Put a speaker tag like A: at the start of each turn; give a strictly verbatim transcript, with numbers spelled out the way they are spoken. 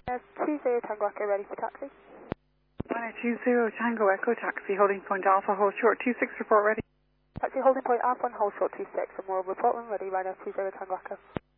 A: Uh, two zero Tango Echo, ready for taxi.
B: one two zero Tango Echo, taxi, holding point Alpha, hold short, two six, report ready.
A: Taxi holding point Alpha one, hold short two six, and more report when ready, right now two zero Tango Echo.